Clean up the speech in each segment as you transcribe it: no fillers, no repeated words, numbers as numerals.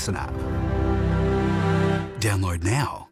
Listen app. Download now.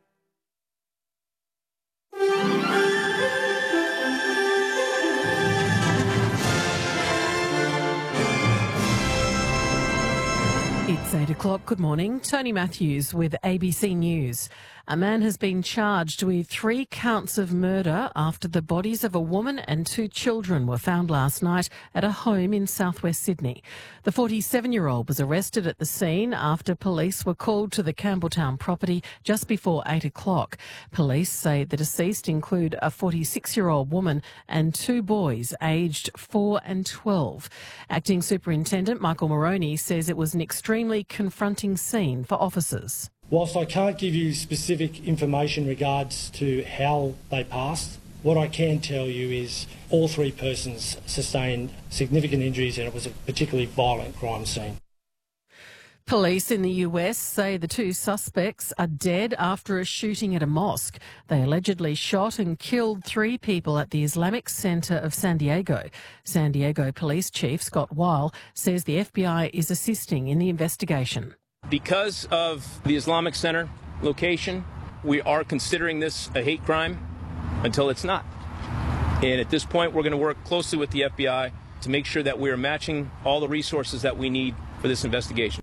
It's 8 o'clock. Good morning. Tony Matthews with ABC News. A man has been charged with 3 counts of murder after the bodies of a woman and 2 children were found last night at a home in southwest Sydney. The 47-year-old was arrested at the scene after police were called to the Campbelltown property just before 8 o'clock. Police say the deceased include a 46-year-old woman and 2 boys aged 4 and 12. Acting Superintendent Michael Moroney says it was an extremely confronting scene for officers. Whilst I can't give you specific information in regards to how they passed, what I can tell you is all 3 persons sustained significant injuries and it was a particularly violent crime scene. Police in the US say the 2 suspects are dead after a shooting at a mosque. They allegedly shot and killed 3 people at the Islamic Center of San Diego. San Diego Police Chief Scott Weil says the FBI is assisting in the investigation. Because of the Islamic Center location, we are considering this a hate crime until it's not. And at this point, we're going to work closely with the FBI to make sure that we are matching all the resources that we need for this investigation.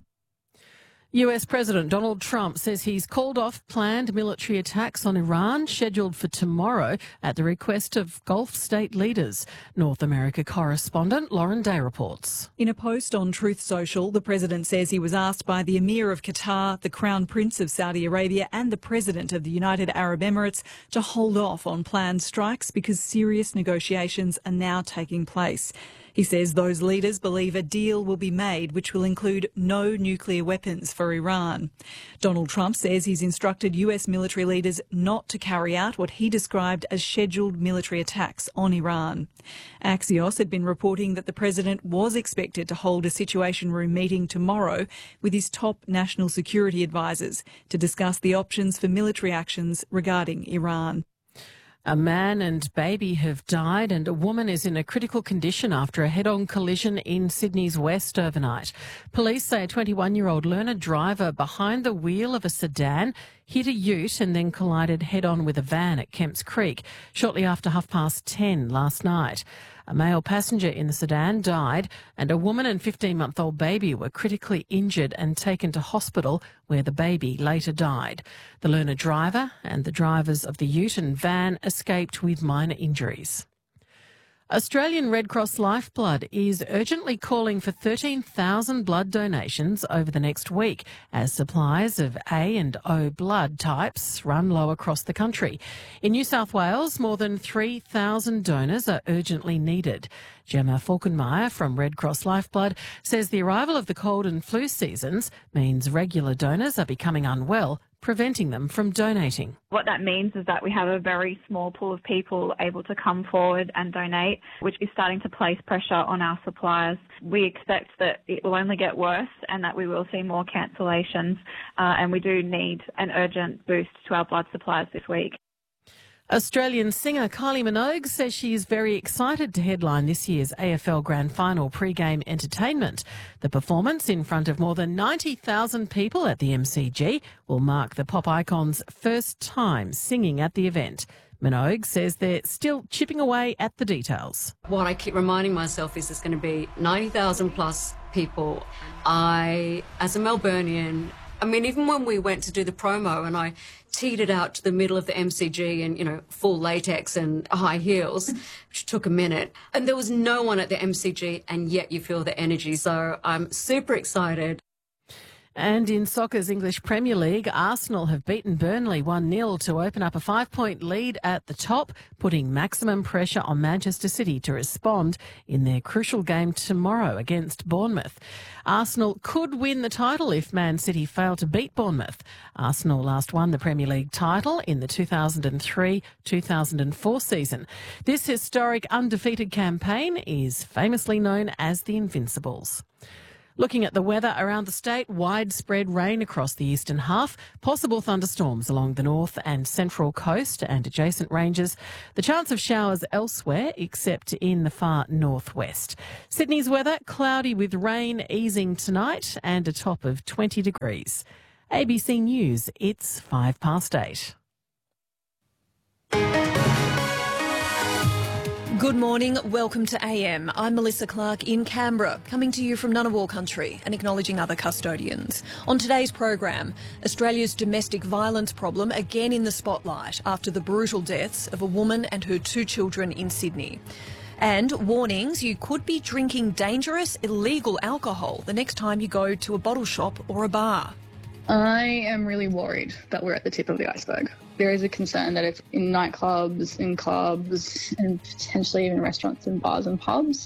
US President Donald Trump says he's called off planned military attacks on Iran scheduled for tomorrow at the request of Gulf state leaders. North America correspondent Lauren Day reports. In a post on Truth Social, the president says he was asked by the Emir of Qatar, the Crown Prince of Saudi Arabia and the President of the United Arab Emirates to hold off on planned strikes because serious negotiations are now taking place. He says those leaders believe a deal will be made which will include no nuclear weapons for Iran. Donald Trump says he's instructed US military leaders not to carry out what he described as scheduled military attacks on Iran. Axios had been reporting that the president was expected to hold a Situation Room meeting tomorrow with his top national security advisers to discuss the options for military actions regarding Iran. A man and baby have died and a woman is in a critical condition after a head-on collision in Sydney's west overnight. Police say a 21-year-old learner driver behind the wheel of a sedan hit a ute and then collided head-on with a van at Kemps Creek shortly after 10:30 last night. A male passenger in the sedan died and a woman and 15-month-old baby were critically injured and taken to hospital where the baby later died. The learner driver and the drivers of the ute and van escaped with minor injuries. Australian Red Cross Lifeblood is urgently calling for 13,000 blood donations over the next week as supplies of A and O blood types run low across the country. In New South Wales, more than 3,000 donors are urgently needed. Gemma Falkenmeyer from Red Cross Lifeblood says the arrival of the cold and flu seasons means regular donors are becoming unwell, preventing them from donating. What that means is that we have a very small pool of people able to come forward and donate, which is starting to place pressure on our suppliers. We expect that it will only get worse and that we will see more cancellations, and we do need an urgent boost to our blood supplies this week. Australian singer Kylie Minogue says she is very excited to headline this year's AFL Grand Final pre-game entertainment. The performance in front of more than 90,000 people at the MCG will mark the pop icon's first time singing at the event. Minogue says they're still chipping away at the details. What I keep reminding myself is there's going to be 90,000 plus people. As a Melburnian, even when we went to do the promo and I teed it out to the middle of the MCG in, full latex and high heels, which took a minute, and there was no one at the MCG, and yet you feel the energy. So I'm super excited. And in soccer's English Premier League, Arsenal have beaten Burnley 1-0 to open up a 5-point lead at the top, putting maximum pressure on Manchester City to respond in their crucial game tomorrow against Bournemouth. Arsenal could win the title if Man City fail to beat Bournemouth. Arsenal last won the Premier League title in the 2003-2004 season. This historic undefeated campaign is famously known as the Invincibles. Looking at the weather around the state, widespread rain across the eastern half, possible thunderstorms along the north and central coast and adjacent ranges. The chance of showers elsewhere except in the far northwest. Sydney's weather, cloudy with rain easing tonight and a top of 20 degrees. ABC News, it's 8:05. Good morning, welcome to AM. I'm Melissa Clark in Canberra, coming to you from Ngunnawal country and acknowledging other custodians. On today's program, Australia's domestic violence problem again in the spotlight after the brutal deaths of a woman and her 2 children in Sydney. And warnings you could be drinking dangerous, illegal alcohol the next time you go to a bottle shop or a bar. I am really worried that we're at the tip of the iceberg. There is a concern that if in nightclubs, in clubs, and potentially even restaurants and bars and pubs.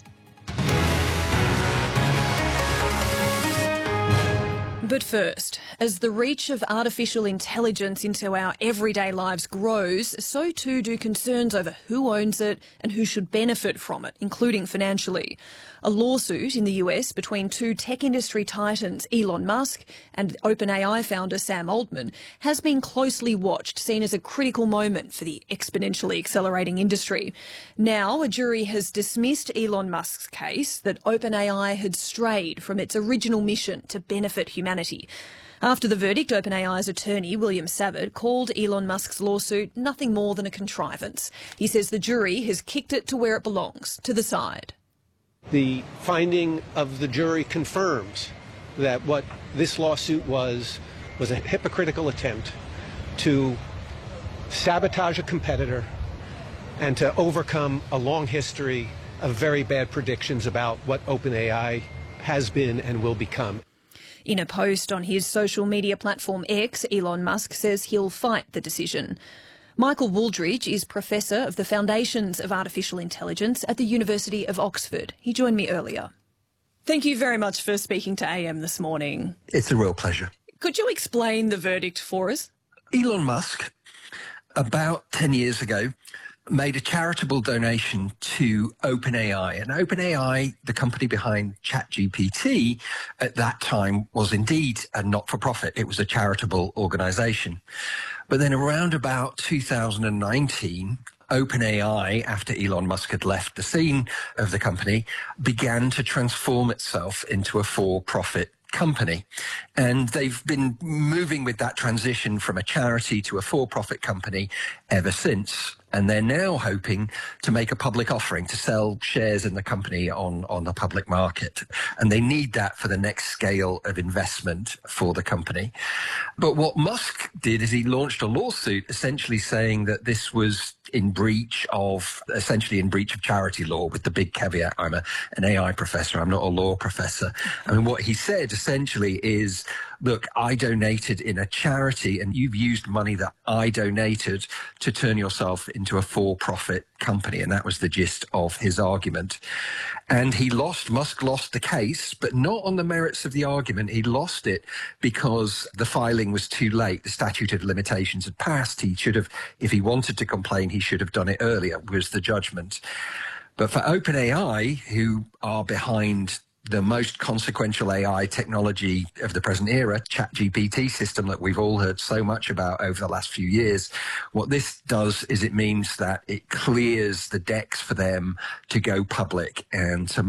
But first, as the reach of artificial intelligence into our everyday lives grows, so too do concerns over who owns it and who should benefit from it, including financially. A lawsuit in the US between 2 tech industry titans, Elon Musk and OpenAI founder Sam Altman, has been closely watched, seen as a critical moment for the exponentially accelerating industry. Now, a jury has dismissed Elon Musk's case that OpenAI had strayed from its original mission to benefit humanity. After the verdict, OpenAI's attorney, William Savard, called Elon Musk's lawsuit nothing more than a contrivance. He says the jury has kicked it to where it belongs, to the side. The finding of the jury confirms that what this lawsuit was a hypocritical attempt to sabotage a competitor and to overcome a long history of very bad predictions about what OpenAI has been and will become. In a post on his social media platform X, Elon Musk says he'll fight the decision. Michael Wooldridge is Professor of the Foundations of Artificial Intelligence at the University of Oxford. He joined me earlier. Thank you very much for speaking to AM this morning. It's a real pleasure. Could you explain the verdict for us? Elon Musk, about 10 years ago, made a charitable donation to OpenAI. And OpenAI, the company behind ChatGPT, at that time was indeed a not-for-profit. It was a charitable organisation. But then around about 2019, OpenAI, after Elon Musk had left the scene of the company, began to transform itself into a for-profit company. And they've been moving with that transition from a charity to a for-profit company ever since. And they're now hoping to make a public offering to sell shares in the company on the public market. And they need that for the next scale of investment for the company. But what Musk did is he launched a lawsuit essentially saying that this was in breach of charity law, with the big caveat, I'm an AI professor, I'm not a law professor. I mean, what he said essentially is, look, I donated in a charity and you've used money that I donated to turn yourself into a for-profit company. And that was the gist of his argument. And Musk lost the case, but not on the merits of the argument. He lost it because the filing was too late. The statute of limitations had passed. He should have, if he wanted to complain, he should have done it earlier, was the judgment. But for OpenAI, who are behind the most consequential AI technology of the present era, ChatGPT system that we've all heard so much about over the last few years, what this does is it means that it clears the decks for them to go public and to